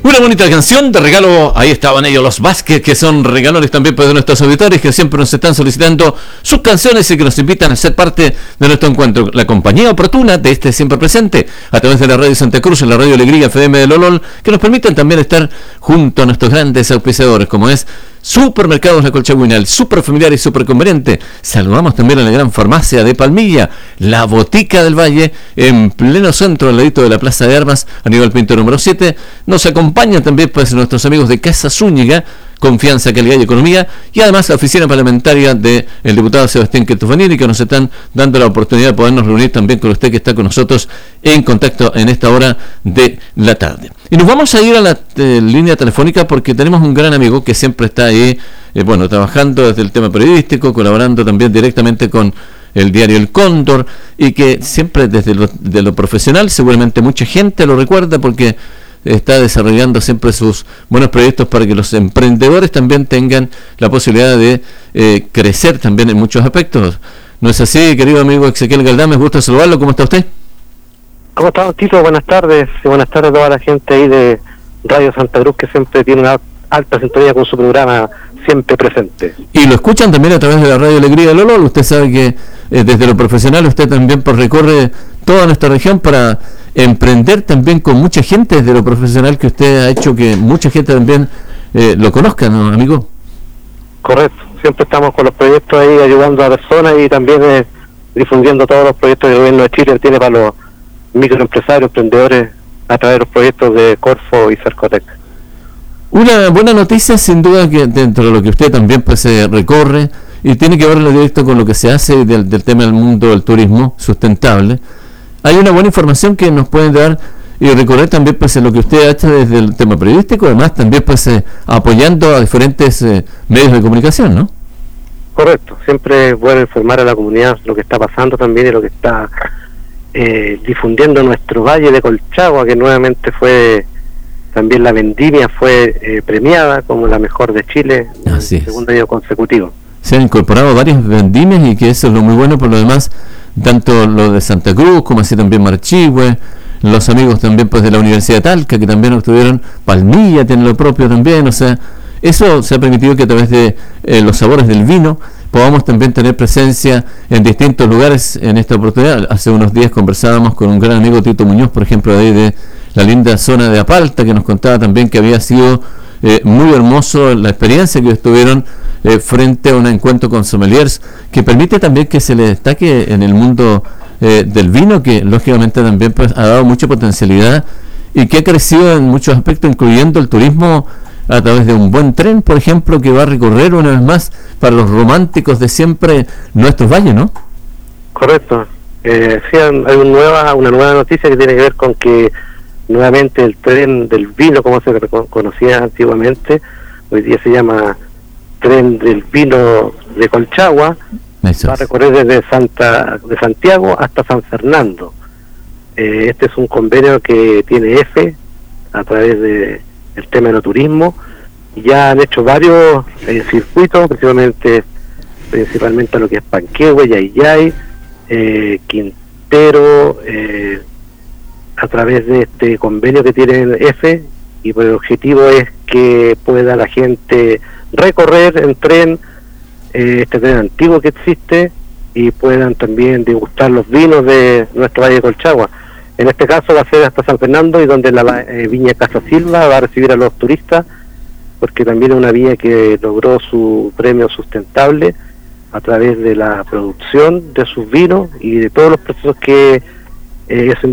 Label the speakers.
Speaker 1: Una bonita canción de regalo, ahí estaban ellos los Vázquez, que son regalones también para nuestros auditores que siempre nos están solicitando sus canciones y que nos invitan a ser parte de nuestro encuentro. La compañía oportuna de este siempre presente, a través de la Radio Santa Cruz, en la Radio Alegría FM de Lolol, que nos permiten también estar junto a nuestros grandes auspiciadores, como es Supermercados La Colchagüina, el super familiar y super conveniente. Saludamos también a la gran farmacia de Palmilla, la Botica del Valle, en pleno centro, al ladito de la Plaza de Armas, Aníbal Pinto número 7. Nos acompañan también pues nuestros amigos de Casa Zúñiga, Confianza, Calidad y Economía, y además la oficina parlamentaria del diputado Sebastián Quetofanini, que nos están dando la oportunidad de podernos reunir también con usted que está con nosotros en contacto en esta hora de la tarde. Y nos vamos a ir a la línea telefónica porque tenemos un gran amigo que siempre está ahí, trabajando desde el tema periodístico, colaborando también directamente con el diario El Cóndor, y que siempre desde lo profesional, seguramente mucha gente lo recuerda porque está desarrollando siempre sus buenos proyectos para que los emprendedores también tengan la posibilidad de crecer también en muchos aspectos. ¿No es así, querido amigo Ezequiel Galdame? Me gusta saludarlo. ¿Cómo está usted?
Speaker 2: ¿Cómo está, Tito? Buenas tardes. Y buenas tardes a toda la gente ahí de Radio Santa Cruz, que siempre tiene una alta sintonía con su programa siempre presente. Y lo escuchan también a través de la Radio Alegría de Lolol. Usted sabe que desde lo profesional usted también recorre toda nuestra región para emprender también con mucha gente desde lo profesional, que usted ha hecho que mucha gente también lo conozca, ¿no, amigo? Correcto, siempre estamos con los proyectos ahí ayudando a personas y también difundiendo todos los proyectos que el gobierno de Chile tiene para los microempresarios, emprendedores, a través de los proyectos de Corfo y Cercotec. Una buena noticia, sin duda, que dentro de lo que usted también pues recorre y tiene que ver directo con lo que se hace del tema del mundo del turismo sustentable. Hay una buena información que nos pueden dar y recorrer también pues en lo que usted ha hecho desde el tema periodístico, además también pues apoyando a diferentes medios de comunicación, ¿no? Correcto, siempre es bueno informar a la comunidad lo que está pasando también y lo que está difundiendo nuestro Valle de Colchagua, que nuevamente fue, también la vendimia fue premiada como la mejor de Chile, en el segundo año consecutivo. Se han incorporado varias vendimias y que eso es lo muy bueno. Por lo demás, tanto lo de Santa Cruz como así también Marchihue, los amigos también pues de la Universidad de Talca, que también obtuvieron, Palmilla tiene lo propio también, o sea, eso se ha permitido que a través de los sabores del vino podamos también tener presencia en distintos lugares en esta oportunidad. Hace unos días conversábamos con un gran amigo, Tito Muñoz, por ejemplo, de ahí de la linda zona de Apalta, que nos contaba también que había sido muy hermoso la experiencia que estuvieron frente a un encuentro con sommeliers, que permite también que se le destaque en el mundo del vino, que lógicamente también pues ha dado mucha potencialidad y que ha crecido en muchos aspectos, incluyendo el turismo a través de un buen tren, por ejemplo, que va a recorrer una vez más para los románticos de siempre nuestros valles, ¿no? Correcto. Sí, hay una nueva noticia que tiene que ver con que nuevamente el tren del vino, como se conocía antiguamente, hoy día se llama Tren del Vino de Colchagua. Va a recorrer desde Santiago hasta San Fernando. Este es un convenio que tiene EFE a través de el tema de turismo. Ya han hecho varios circuitos, principalmente lo que es Panquehue, Yayay, Quintero, a través de este convenio que tiene el EFE, y pues el objetivo es que pueda la gente recorrer en tren este tren antiguo que existe y puedan también degustar los vinos de nuestro Valle de Colchagua. En este caso va a ser hasta San Fernando, y donde la viña Casa Silva va a recibir a los turistas, porque también es una viña que logró su premio sustentable a través de la producción de sus vinos y de todos los procesos que